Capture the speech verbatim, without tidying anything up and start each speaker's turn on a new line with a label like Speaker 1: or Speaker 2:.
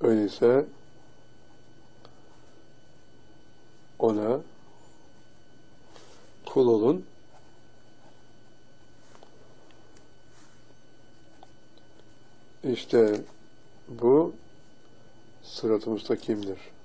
Speaker 1: Öyleyse ona kul olun. İşte bu sırat-ı müstakimdir.